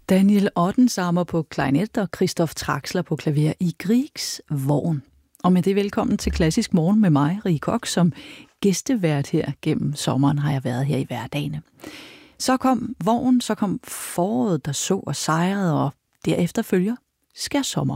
Daniel Ottensammer på klarinet og Christoph Traxler på klaver i Griegs Vogn. Og med det velkommen til Klassisk Morgen med mig, Rie Koch, som gæstevært her gennem sommeren har jeg været her i hverdagene. Så kom vogn, så kom foråret, der så og sejrede, og derefter følger skærsommer.